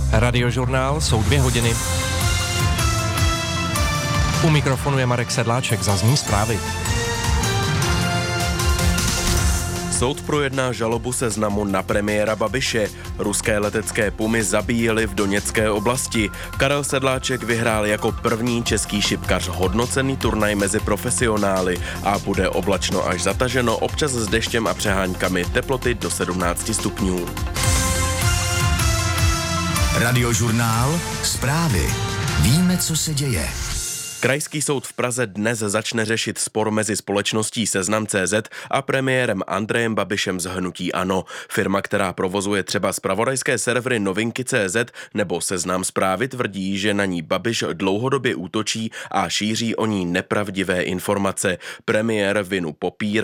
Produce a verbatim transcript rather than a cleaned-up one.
Radiožurnál jsou dvě hodiny. U mikrofonu je Marek Sedláček, zazní zprávy. Soud projedná žalobu Seznamu na premiéra Babiše. Ruské letecké pumy zabíjely v Doněcké oblasti. Karel Sedláček vyhrál jako první český šipkař hodnocený turnaj mezi profesionály a bude oblačno až zataženo, občas s deštěm a přeháňkami, teploty do sedmnáct stupňů. Radiožurnál, zprávy. Víme, co se děje. Krajský soud v Praze dnes začne řešit spor mezi společností Seznam tečka cé zet a premiérem Andrejem Babišem z hnutí ANO. Firma, která provozuje třeba zpravodajské servery Novinky tečka cé zet nebo Seznam Zprávy, tvrdí, že na ní Babiš dlouhodobě útočí a šíří o ní nepravdivé informace. Premiér vinu popírá